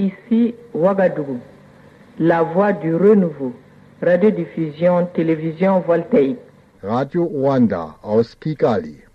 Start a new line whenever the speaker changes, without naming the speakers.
Ici, Ouagadougou, la voix du renouveau, radiodiffusion, télévision voltaïque.
Radio Rwanda aus Kigali.